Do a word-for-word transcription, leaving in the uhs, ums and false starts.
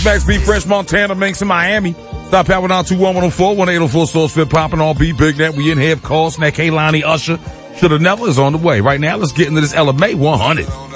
Max B, Fresh Montana, Manx in Miami. Stop out with nine two one, one oh four, one eight oh four, Source Fit, popping all B, Big Net. We in here, Call, Snack, Kaylani, Usher. Shoulda Never is on the way. Right now, let's get into this Ella May one hundred.